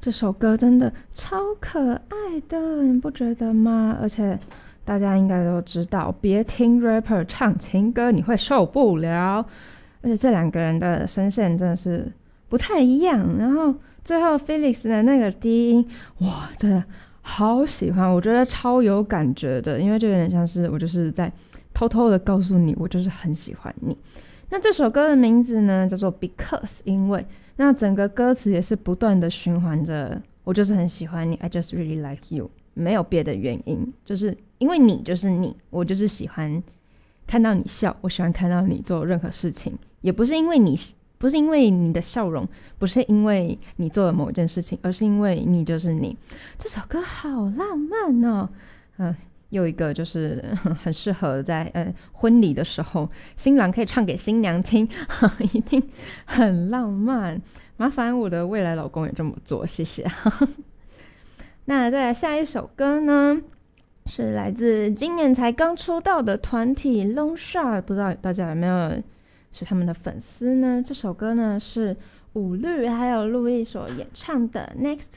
这首歌真的超可爱的，你不觉得吗？而且大家应该都知道，别听 rapper 唱情歌，你会受不了。而且这两个人的声线真的是不太一样。然后最后 Felix 的那个低音，哇，真的好喜欢，我觉得超有感觉的，因为就有点像是我就是在偷偷的告诉你，我就是很喜欢你。那这首歌的名字呢，叫做 Because， 因为那整个歌词也是不断的循环着，我就是很喜欢你 ，I just really like you， 没有别的原因，就是因为你就是你，我就是喜欢看到你笑，我喜欢看到你做任何事情，也不是因为你。不是因为你的笑容，不是因为你做了某一件事情，而是因为你就是你。这首歌好浪漫哦，又一个就是很适合在婚礼的时候，新郎可以唱给新娘听，一定很浪漫。麻烦我的未来老公也这么做，谢谢。那再来下一首歌呢，是来自今年才刚出道的团体 Long Shot， 不知道大家有没有是他们的粉丝呢？这首歌呢是5绿还有路易所演唱的 Next